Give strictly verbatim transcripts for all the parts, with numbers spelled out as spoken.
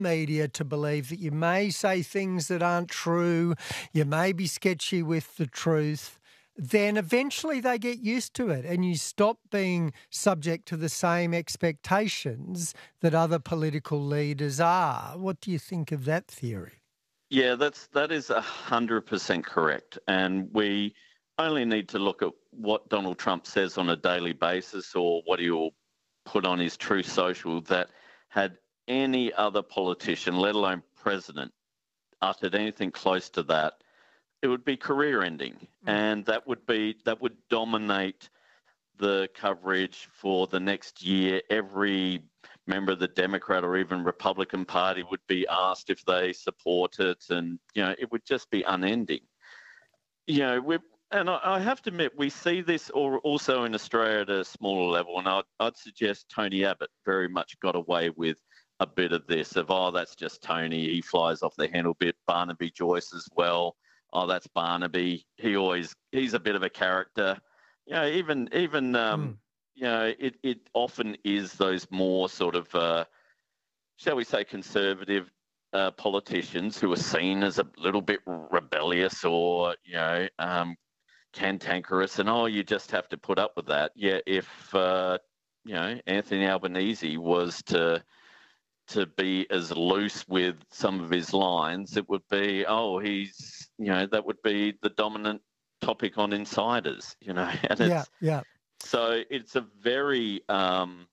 media to believe that you may say things that aren't true, you may be sketchy with the truth, then eventually they get used to it and you stop being subject to the same expectations that other political leaders are. What do you think of that theory? Yeah, that's that is one hundred percent correct. And we only need to look at what Donald Trump says on a daily basis or what he will put on his Truth Social that had any other politician, let alone president, uttered anything close to that, it would be career-ending, mm. and that would be that would dominate the coverage for the next year. Every member of the Democrat or even Republican Party would be asked if they support it, and you know it would just be unending. You know, we and I, I have to admit we see this also in Australia at a smaller level, and I'd, I'd suggest Tony Abbott very much got away with a bit of this of oh that's just Tony, he flies off the handle a bit. Barnaby Joyce as well. Oh, that's Barnaby. He always he's a bit of a character. You know, even even um, mm. you know, it it often is those more sort of uh, shall we say conservative uh, politicians who are seen as a little bit rebellious or you know um, cantankerous, and oh, you just have to put up with that. Yeah, if uh, you know Anthony Albanese was to to be as loose with some of his lines, it would be, oh, he's, you know, that would be the dominant topic on Insiders, you know. And it's, yeah, yeah. So it's a very, um,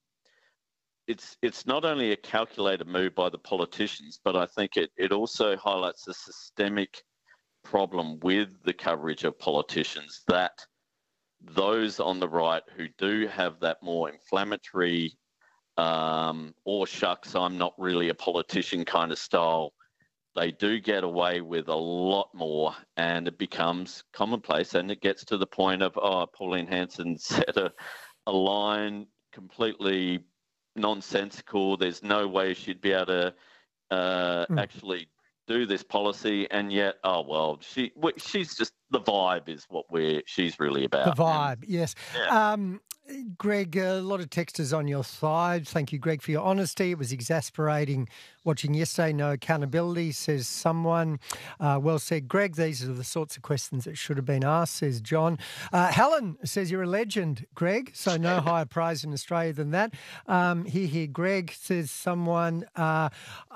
it's it's not only a calculated move by the politicians, but I think it, it also highlights a systemic problem with the coverage of politicians that those on the right who do have that more inflammatory Um, or shucks, I'm not really a politician kind of style, they do get away with a lot more and it becomes commonplace and it gets to the point of, oh, Pauline Hanson said a, a line completely nonsensical. There's no way she'd be able to uh, mm. actually do this policy, and yet, oh, well, she she's just, the vibe is what we're, she's really about. The vibe, and, yes. Yeah. Um, Greg, a lot of texters on your side. Thank you, Greg, for your honesty. It was exasperating watching yesterday. No accountability, says someone. Uh, well said, Greg. These are the sorts of questions that should have been asked, says John. Uh, Helen says you're a legend, Greg, so no higher praise in Australia than that. Um, here, here, Greg, says someone. Uh,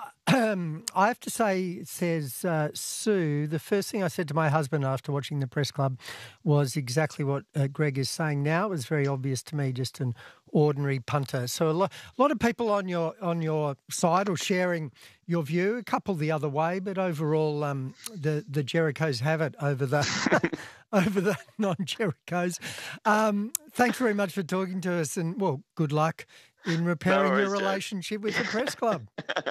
Um, I have to say, says uh, Sue, the first thing I said to my husband after watching the press club was exactly what uh, Greg is saying now. It was very obvious to me, just an ordinary punter. So a lot, a lot of people on your on your side or sharing your view, a couple the other way, but overall um, the, the Jerichos have it over the over the non-Jerichos. Um, thanks very much for talking to us and, well, good luck in repairing no worries, your relationship James. with the press club.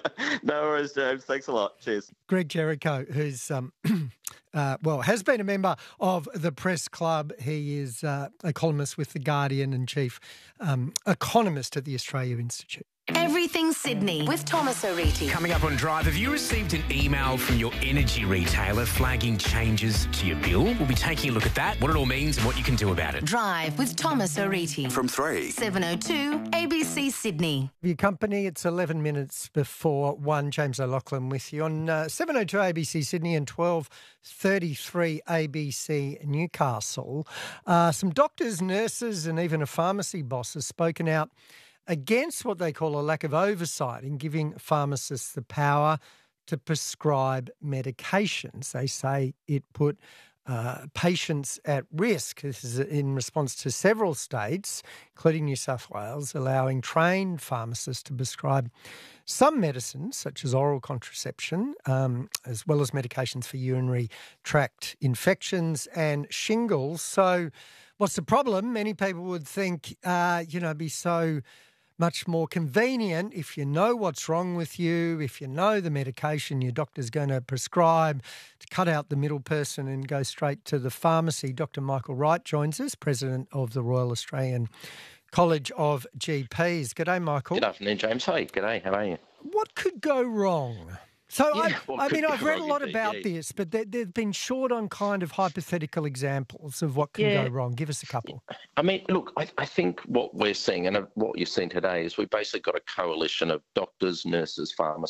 No worries, James. Thanks a lot. Cheers. Greg Jericho, who's, um, uh, well, has been a member of the press club. He is uh, a columnist with The Guardian and chief um, economist at the Australia Institute. Everything Sydney with Thomas O'Reilly. Coming up on Drive, have you received an email from your energy retailer flagging changes to your bill? We'll be taking a look at that, what it all means and what you can do about it. Drive with Thomas O'Reilly. From three. seven oh two A B C Sydney. Your company, it's eleven minutes before one. James O'Loughlin with you on uh, seven oh two A B C Sydney and twelve thirty-three A B C Newcastle. Uh, some doctors, nurses and even a pharmacy boss has spoken out against what they call a lack of oversight in giving pharmacists the power to prescribe medications. They say it put uh, patients at risk. This is in response to several states, including New South Wales, allowing trained pharmacists to prescribe some medicines, such as oral contraception, um, as well as medications for urinary tract infections and shingles. So what's the problem? Many people would think, uh, you know, it'd be so much more convenient if you know what's wrong with you, if you know the medication your doctor's going to prescribe, to cut out the middle person and go straight to the pharmacy. Doctor Michael Wright joins us, President of the Royal Australian College of G Ps. G'day, Michael. Good afternoon, James. Hi, g'day. How are you? What could go wrong? So, yeah, I, I mean, I've read a lot about yeah. this, but they, they've been short on kind of hypothetical examples of what can yeah. go wrong. Give us a couple. I mean, look, I, I think what we're seeing and what you've seen today is we've basically got a coalition of doctors, nurses, pharmacists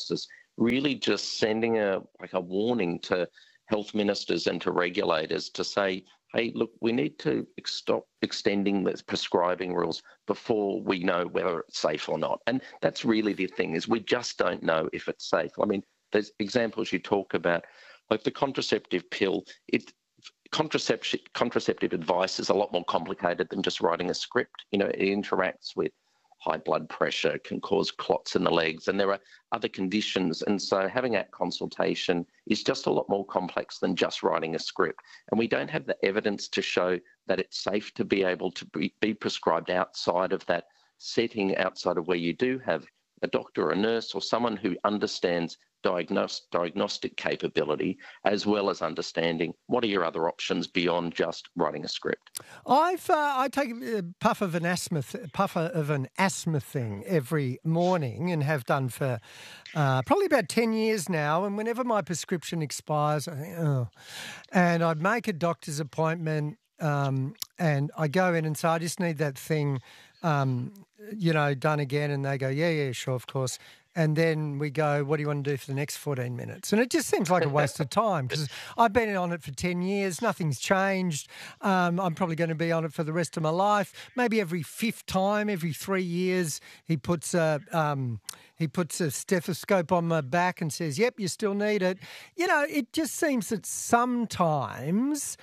really just sending a like a warning to health ministers and to regulators to say, hey, look, we need to ex- stop extending the prescribing rules before we know whether it's safe or not. And that's really the thing, is we just don't know if it's safe. I mean, there's examples you talk about, like the contraceptive pill. It contraception contraceptive advice is a lot more complicated than just writing a script. You know, it interacts with high blood pressure, can cause clots in the legs, and there are other conditions. And so having that consultation is just a lot more complex than just writing a script. And we don't have the evidence to show that it's safe to be able to be, be prescribed outside of that setting, outside of where you do have a doctor or a nurse or someone who understands diagnose, diagnostic capability, as well as understanding what are your other options beyond just writing a script. I've uh, I take a puff of an asthma th- puff of an asthma thing every morning, and have done for uh, probably about ten years now. And whenever my prescription expires, I think, oh, and I'd make a doctor's appointment, um, and I go in and say, I just need that thing, um, you know, done again. And they go, yeah, yeah, sure, of course. And then we go, what do you want to do for the next fourteen minutes? And it just seems like a waste of time, because I've been on it for ten years. Nothing's changed. Um, I'm probably going to be on it for the rest of my life. Maybe every fifth time, every three years, he puts a, um, he puts a stethoscope on my back and says, yep, you still need it. You know, it just seems that sometimes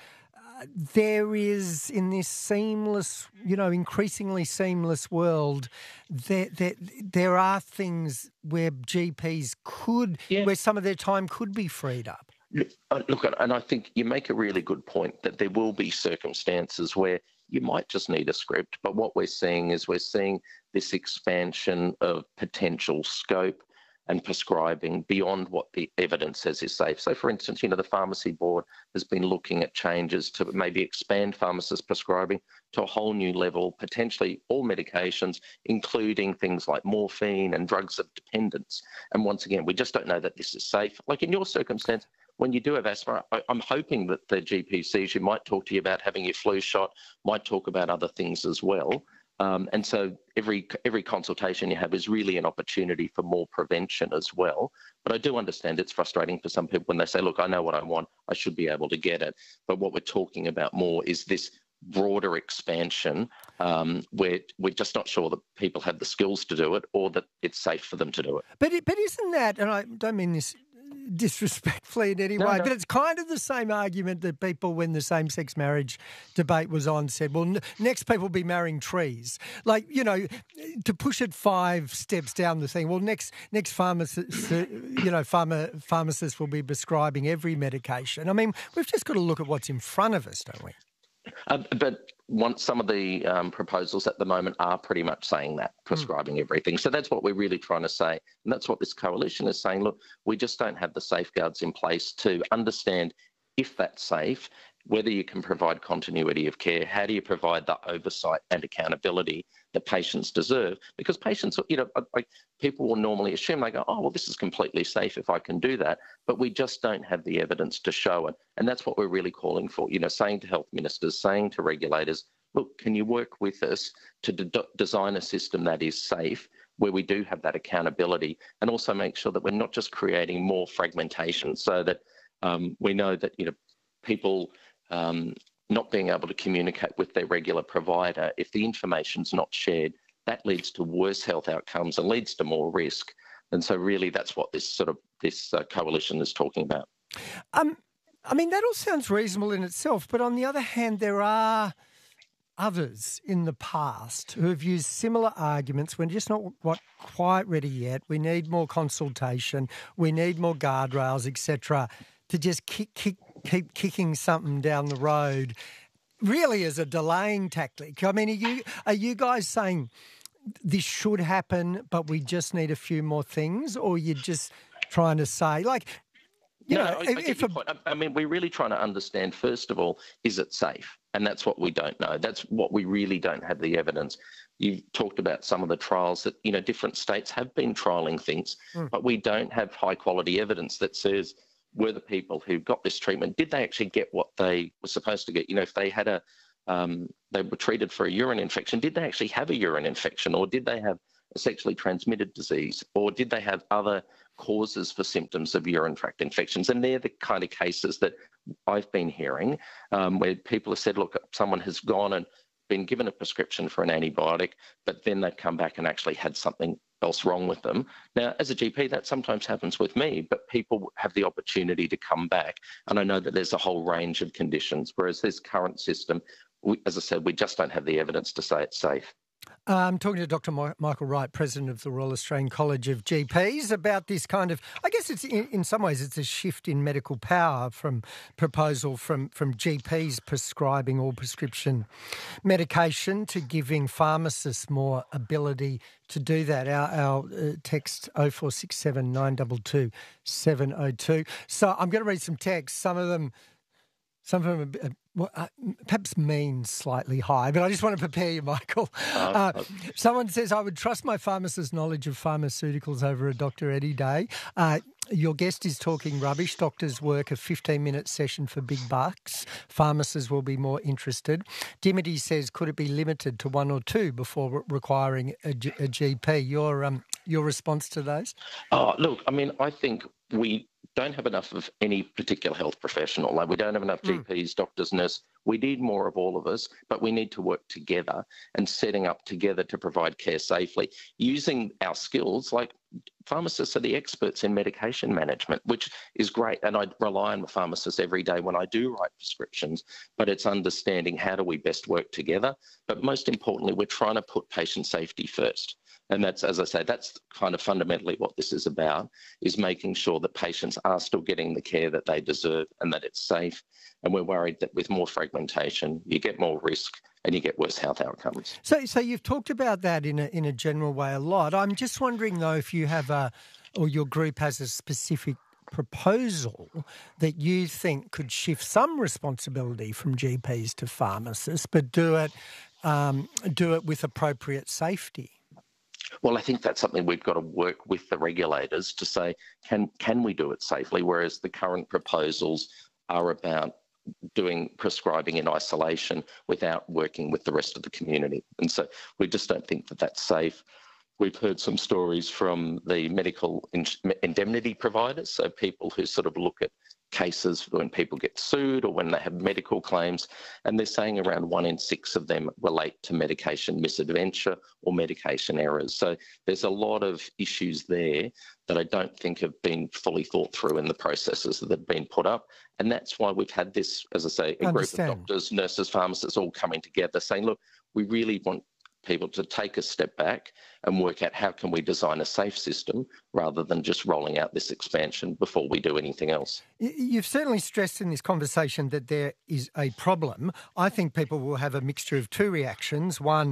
there is, in this seamless, you know, increasingly seamless world, there there, there are things where G Ps could, yeah. where some of their time could be freed up. Look, and I think you make a really good point that there will be circumstances where you might just need a script. But what we're seeing is we're seeing this expansion of potential scope and prescribing beyond what the evidence says is safe. So, for instance, you know, the Pharmacy Board has been looking at changes to maybe expand pharmacist prescribing to a whole new level, potentially all medications, including things like morphine and drugs of dependence. And once again, we just don't know that this is safe. Like in your circumstance, when you do have asthma, I, I'm hoping that the G P sees you, might talk to you about having your flu shot, might talk about other things as well. Um, and so every every consultation you have is really an opportunity for more prevention as well. But I do understand it's frustrating for some people when they say, look, I know what I want, I should be able to get it. But what we're talking about more is this broader expansion um, where we're just not sure that people have the skills to do it, or that it's safe for them to do it. But it, but isn't that, and I don't mean this disrespectfully in any no, way, no. but it's kind of the same argument that people, when the same-sex marriage debate was on, said, well, n- next people will be marrying trees. Like, you know, to push it five steps down the thing, well, next next pharmacist, you know, pharma, pharmacists will be prescribing every medication. I mean, we've just got to look at what's in front of us, don't we? Uh, but once some of the um, proposals at the moment are pretty much saying that, prescribing mm. everything. So that's what we're really trying to say. And that's what this coalition is saying. Look, we just don't have the safeguards in place to understand if that's safe, whether you can provide continuity of care, how do you provide the oversight and accountability that patients deserve? Because patients, you know, like people will normally assume, they go, oh, well, this is completely safe if I can do that. But we just don't have the evidence to show it. And that's what we're really calling for, you know, saying to health ministers, saying to regulators, look, can you work with us to de- design a system that is safe, where we do have that accountability, and also make sure that we're not just creating more fragmentation, so that um, we know that, you know, people um, not being able to communicate with their regular provider, if the information's not shared, that leads to worse health outcomes and leads to more risk. And so really that's what this sort of this uh, coalition is talking about. Um, I mean, that all sounds reasonable in itself, but on the other hand, there are others in the past who have used similar arguments. We're just not what, quite ready yet. We need more consultation. We need more guardrails, et cetera, to just kick, kick, keep kicking something down the road, really as a delaying tactic. I mean, are you are you guys saying this should happen, but we just need a few more things, or you're just trying to say, like, you no, know, I, if, I, get if your a, point. I, I mean, we're really trying to understand, first of all, is it safe? And that's what we don't know. That's what we really don't have the evidence. You've talked about some of the trials that, you know, different states have been trialling things, mm. but we don't have high quality evidence that says, were the people who got this treatment, did they actually get what they were supposed to get? You know, if they had a, um, they were treated for a urine infection, did they actually have a urine infection, or did they have a sexually transmitted disease, or did they have other causes for symptoms of urine tract infections? And they're the kind of cases that I've been hearing um, where people have said, look, someone has gone and been given a prescription for an antibiotic, but then they've come back and actually had something else wrong with them. Now, as a G P, that sometimes happens with me, but people have the opportunity to come back. And I know that there's a whole range of conditions, whereas this current system, we, as I said, we just don't have the evidence to say it's safe. I'm talking to Doctor Mi- Michael Wright, President of the Royal Australian College of G Ps, about this kind of, I guess it's in, in some ways it's a shift in medical power from proposal from, from G Ps prescribing all prescription medication to giving pharmacists more ability to do that. Our, our uh, text oh four six seven, nine two two, seven oh two. So I'm going to read some texts. Some of them, some of them are, well, uh, perhaps mean slightly high, but I just want to prepare you, Michael. Uh, uh, someone says, I would trust my pharmacist's knowledge of pharmaceuticals over a doctor any day. Uh, your guest is talking rubbish. Doctors work a fifteen-minute session for big bucks. Pharmacists will be more interested. Dimity says, could it be limited to one or two before re- requiring a, G- a G P? Your, um, your response to those? Oh, look, I mean, I think we don't have enough of any particular health professional. Like we don't have enough mm. G Ps, doctors, nurses. We need more of all of us, but we need to work together and setting up together to provide care safely using our skills. Like pharmacists are the experts in medication management, which is great. And I rely on the pharmacists every day when I do write prescriptions, but it's understanding how do we best work together. But most importantly, we're trying to put patient safety first. And that's, as I say, that's kind of fundamentally what this is about, is making sure that patients are still getting the care that they deserve and that it's safe. And we're worried that with more fragmentation, you get more risk and you get worse health outcomes. So so you've talked about that in a, in a general way a lot. I'm just wondering, though, if you have a, or your group has a specific proposal that you think could shift some responsibility from G Ps to pharmacists, but do it um, do it with appropriate safety. Well, I think that's something we've got to work with the regulators to say, can can we do it safely? Whereas the current proposals are about doing prescribing in isolation without working with the rest of the community. And so we just don't think that that's safe. We've heard some stories from the medical indemnity providers, so people who sort of look at cases when people get sued or when they have medical claims, and they're saying around one in six of them relate to medication misadventure or medication errors. So there's a lot of issues there that I don't think have been fully thought through in the processes that have been put up. And that's why we've had this, as I say, a Understand. group of doctors, nurses, pharmacists all coming together saying, look, we really want people to take a step back and work out how can we design a safe system rather than just rolling out this expansion before we do anything else. You've certainly stressed in this conversation that there is a problem. I think people will have a mixture of two reactions. One,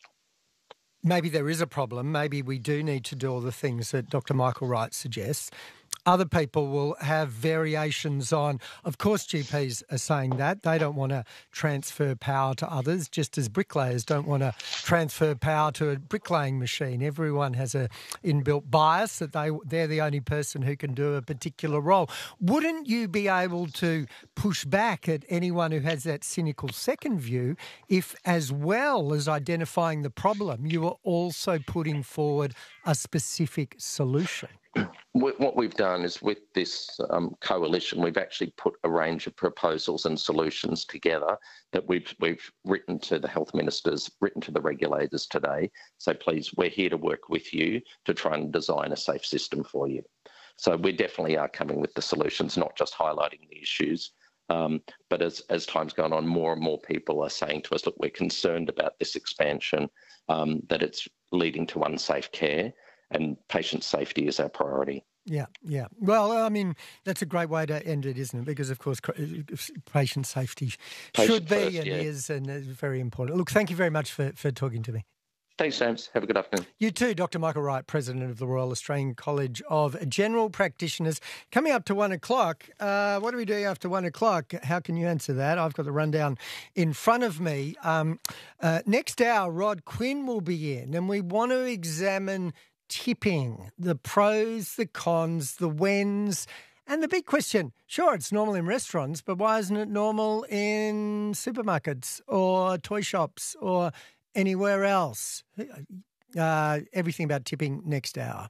maybe there is a problem. Maybe we do need to do all the things that Doctor Michael Wright suggests. Other people will have variations on, of course G Ps are saying that. They don't want to transfer power to others, just as bricklayers don't want to transfer power to a bricklaying machine. Everyone has a inbuilt bias that they, they're the only person who can do a particular role. Wouldn't you be able to push back at anyone who has that cynical second view if, as well as identifying the problem, you were also putting forward a specific solution? What we've done is with this um, coalition, we've actually put a range of proposals and solutions together that we've we've written to the health ministers, written to the regulators today. So please, we're here to work with you to try and design a safe system for you. So we definitely are coming with the solutions, not just highlighting the issues. Um, but as, as time's gone on, more and more people are saying to us, look, we're concerned about this expansion, um, that it's leading to unsafe care. And patient safety is our priority. Yeah, yeah. Well, I mean, that's a great way to end it, isn't it? Because, of course, patient safety Patient should be first, and yeah. is and is very important. Look, thank you very much for, for talking to me. Thanks, James. Have a good afternoon. You too, Doctor Michael Wright, President of the Royal Australian College of General Practitioners. Coming up to one o'clock, uh, what do we do after one o'clock? How can you answer that? I've got the rundown in front of me. Um, uh, next hour, Rod Quinn will be in, and we want to examine tipping, the pros, the cons, the whens, and the big question, sure, it's normal in restaurants, but why isn't it normal in supermarkets or toy shops or anywhere else? Uh, everything about tipping next hour.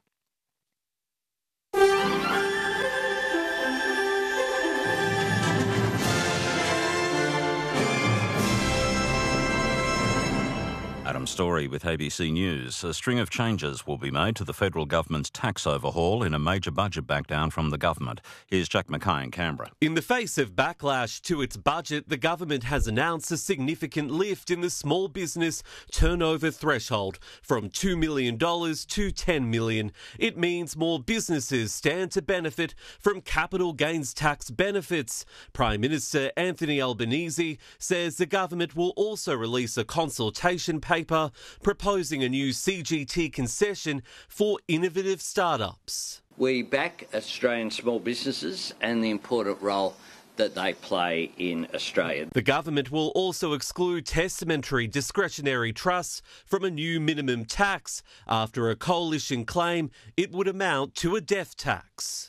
Adam Story with A B C News. A string of changes will be made to the federal government's tax overhaul in a major budget backdown from the government. Here's Jack Mackay in Canberra. In the face of backlash to its budget, the government has announced a significant lift in the small business turnover threshold from two million dollars to ten million dollars. It means more businesses stand to benefit from capital gains tax benefits. Prime Minister Anthony Albanese says the government will also release a consultation paper proposing a new C G T concession for innovative startups. We back Australian small businesses and the important role that they play in Australia. The government will also exclude testamentary discretionary trusts from a new minimum tax after a coalition claim it would amount to a death tax.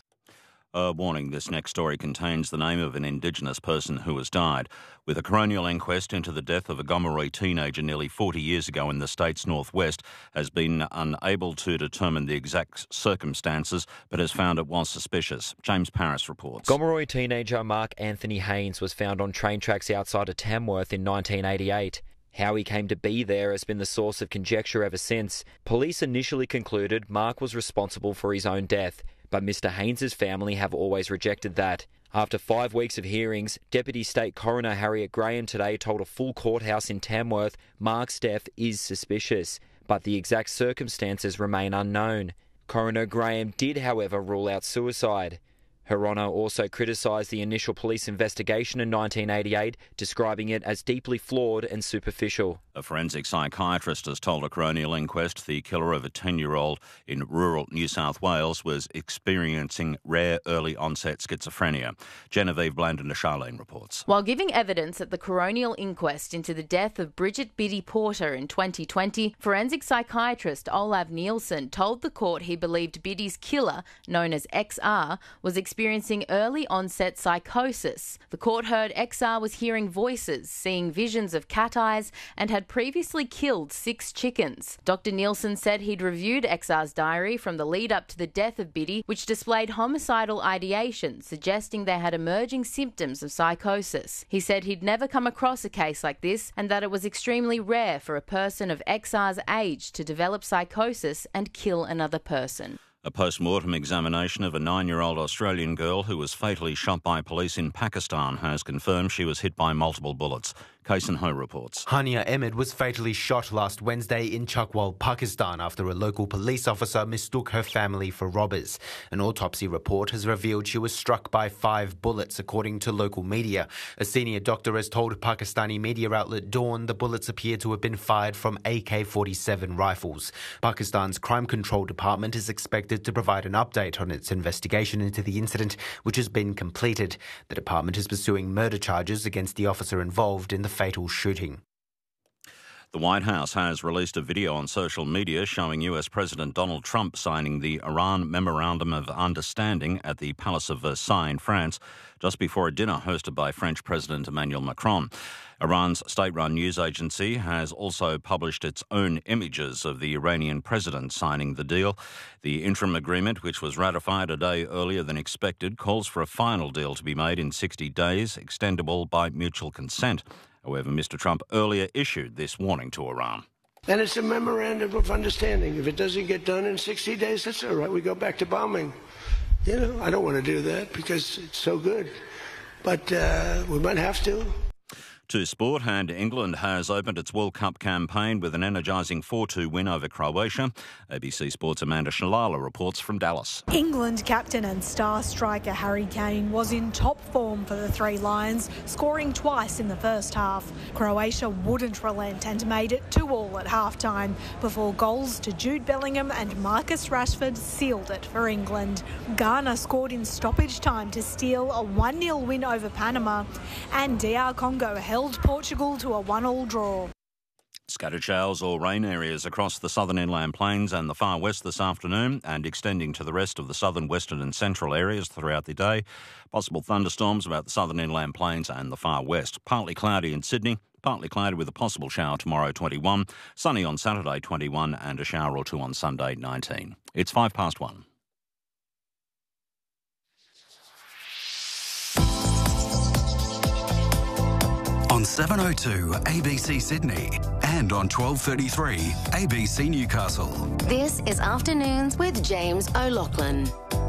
A warning, this next story contains the name of an Indigenous person who has died. With a coronial inquest into the death of a Gomeroi teenager nearly forty years ago in the state's northwest has been unable to determine the exact circumstances, but has found it was suspicious. James Paris reports. Gomeroi teenager Mark Anthony Haynes was found on train tracks outside of Tamworth in nineteen eighty-eight. How he came to be there has been the source of conjecture ever since. Police initially concluded Mark was responsible for his own death, but Mister Haynes' family have always rejected that. After five weeks of hearings, Deputy State Coroner Harriet Graham today told a full courthouse in Tamworth Mark's death is suspicious, but the exact circumstances remain unknown. Coroner Graham did, however, rule out suicide. Her Honour also criticised the initial police investigation in nineteen eighty-eight, describing it as deeply flawed and superficial. A forensic psychiatrist has told a coronial inquest the killer of a ten-year-old in rural New South Wales was experiencing rare early onset schizophrenia. Genevieve Blandon-Charlene reports. While giving evidence at the coronial inquest into the death of Bridget Biddy Porter in twenty twenty, forensic psychiatrist Olav Nielsen told the court he believed Biddy's killer, known as X R, was experiencing early onset psychosis. The court heard X R was hearing voices, seeing visions of cat eyes, and had previously killed six chickens. Doctor Nielsen said he'd reviewed X R's diary from the lead up to the death of Biddy, which displayed homicidal ideation, suggesting they had emerging symptoms of psychosis. He said he'd never come across a case like this and that it was extremely rare for a person of X R's age to develop psychosis and kill another person. A post-mortem examination of a nine-year-old Australian girl who was fatally shot by police in Pakistan has confirmed she was hit by multiple bullets. Kaisen Ho reports. Hania Ahmed was fatally shot last Wednesday in Chakwal, Pakistan, after a local police officer mistook her family for robbers. An autopsy report has revealed she was struck by five bullets, according to local media. A senior doctor has told Pakistani media outlet Dawn the bullets appear to have been fired from A K forty-seven rifles. Pakistan's Crime Control Department is expected to provide an update on its investigation into the incident, which has been completed. The department is pursuing murder charges against the officer involved in the fatal shooting. The White House has released a video on social media showing U S President Donald Trump signing the Iran Memorandum of Understanding at the Palace of Versailles in France, just before a dinner hosted by French President Emmanuel Macron. Iran's state-run news agency has also published its own images of the Iranian president signing the deal. The interim agreement, which was ratified a day earlier than expected, calls for a final deal to be made in sixty days, extendable by mutual consent. However, Mister Trump earlier issued this warning to Iran. And it's a memorandum of understanding. If it doesn't get done in sixty days, that's all right. We go back to bombing. You know, I don't want to do that because it's so good. But uh, we might have to. To sport, and England has opened its World Cup campaign with an energising four two win over Croatia. A B C Sports' Amanda Shalala reports from Dallas. England captain and star striker Harry Kane was in top form for the Three Lions, scoring twice in the first half. Croatia wouldn't relent and made it two all at half-time before goals to Jude Bellingham and Marcus Rashford sealed it for England. Ghana scored in stoppage time to steal a one nil win over Panama, and D R Congo held Portugal to a one all draw. Scattered showers or rain areas across the southern inland plains and the far west this afternoon, and extending to the rest of the southern, western and central areas throughout the day. Possible thunderstorms about the southern inland plains and the far west. Partly cloudy in Sydney, Partly cloudy with a possible shower tomorrow, twenty-one. Sunny on Saturday, twenty-one, and a shower or two on Sunday, nineteen. It's five past one. On seven oh two A B C Sydney and on twelve thirty-three A B C Newcastle. This is Afternoons with James O'Loughlin.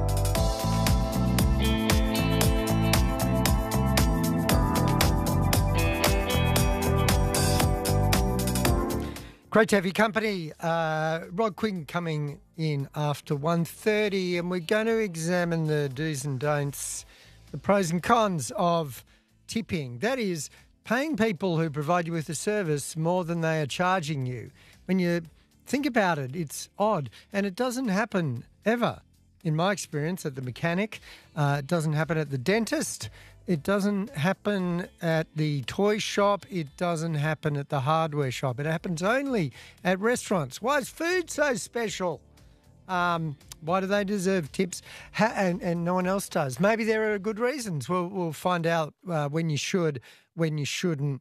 Great to have your company. Uh, Rod Quinn coming in after one thirty, and we're going to examine the do's and don'ts, the pros and cons of tipping. That is, paying people who provide you with a service more than they are charging you. When you think about it, it's odd, and it doesn't happen ever. In my experience, at the mechanic, uh, it doesn't happen at the dentist. It doesn't happen at the toy shop. It doesn't happen at the hardware shop. It happens only at restaurants. Why is food so special? Um, why do they deserve tips ha- and, and no one else does? Maybe there are good reasons. We'll, we'll find out uh, when you should, when you shouldn't,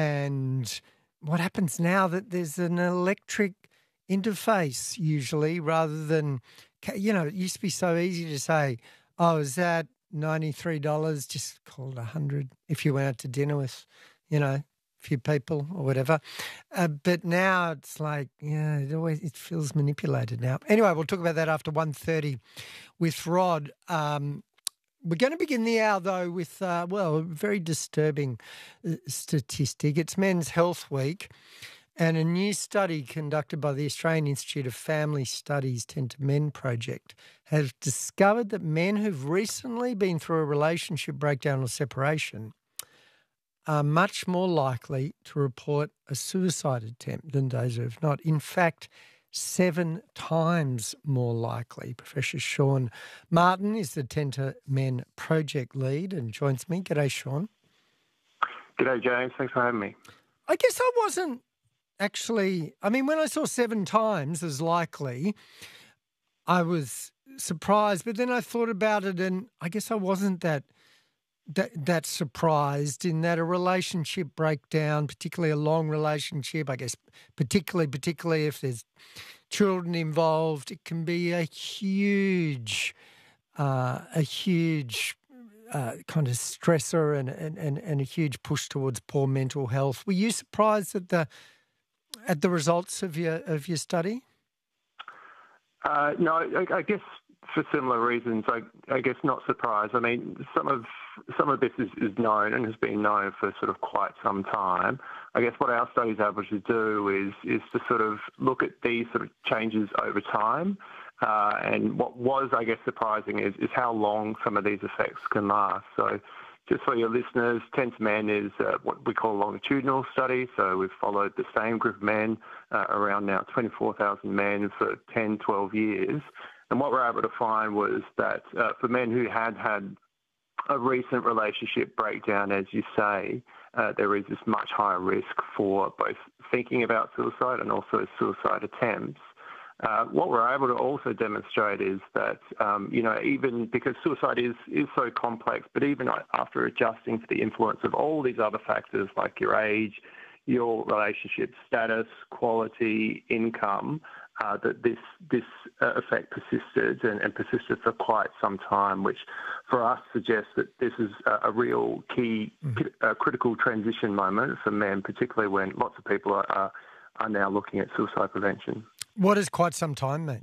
and what happens now that there's an electric interface usually rather than, you know, it used to be so easy to say, oh, is that ninety-three dollars, just call it one hundred dollars if you went out to dinner with, you know, a few people or whatever. Uh, but now it's like, yeah, it always it feels manipulated now. Anyway, we'll talk about that after one thirty with Rod. Um, we're going to begin the hour, though, with, uh, well, a very disturbing uh, statistic. It's Men's Health Week, and a new study conducted by the Australian Institute of Family Studies ten to Men project has discovered that men who've recently been through a relationship breakdown or separation are much more likely to report a suicide attempt than those who have not. In fact, seven times more likely. Professor Sean Martin is the ten to Men project lead and joins me. G'day, Sean. G'day, James. Thanks for having me. I guess I wasn't actually, I mean, when I saw seven times as likely, I was surprised, but then I thought about it and I guess I wasn't that that, that surprised in that a relationship breakdown, particularly a long relationship, I guess particularly, particularly if there's children involved, it can be a huge, uh, a huge uh, kind of stressor and, and, and, and a huge push towards poor mental health. Were you surprised at the at the results of your of your study? Uh, no, I, I guess for similar reasons. I, I guess not surprised. I mean, some of some of this is, is known and has been known for sort of quite some time. I guess what our study's able to do is is to sort of look at these sort of changes over time. Uh, and what was, I guess, surprising is, is how long some of these effects can last. So just for your listeners, ten to Men is uh, what we call a longitudinal study. So we've followed the same group of men, uh, around now twenty-four thousand men for ten, twelve years. And what we're able to find was that uh, for men who had had a recent relationship breakdown, as you say, uh, there is this much higher risk for both thinking about suicide and also suicide attempts. Uh, what we're able to also demonstrate is that, um, you know, even because suicide is, is so complex, but even after adjusting for the influence of all these other factors like your age, your relationship status, quality, income, uh, that this this uh, effect persisted and, and persisted for quite some time, which for us suggests that this is a, a real key mm. uh, critical transition moment for men, particularly when lots of people are, are, are now looking at suicide prevention. What does quite some time mean?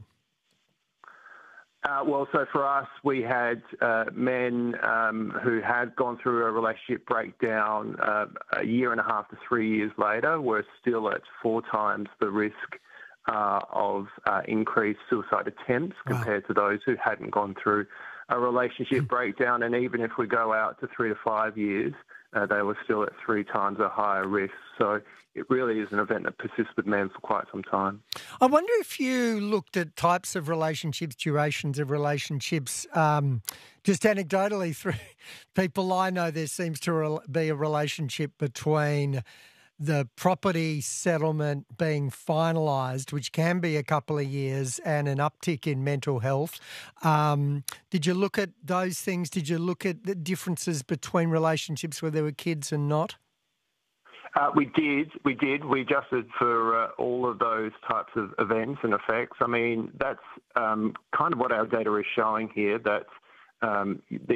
Uh, well, so for us, we had uh, men um, who had gone through a relationship breakdown uh, a year and a half to three years later were still at four times the risk uh, of uh, increased suicide attempts wow. compared to those who hadn't gone through a relationship breakdown. And even if we go out to three to five years, uh, they were still at three times a higher risk. So it really is an event that persists with men for quite some time. I wonder if you looked at types of relationships, durations of relationships, um, just anecdotally through people I know, there seems to be a relationship between the property settlement being finalised, which can be a couple of years, and an uptick in mental health. Um, did you look at those things? Did you look at the differences between relationships where there were kids and not? Uh, we did, we did. We adjusted for uh, all of those types of events and effects. I mean, that's um, kind of what our data is showing here, that um, the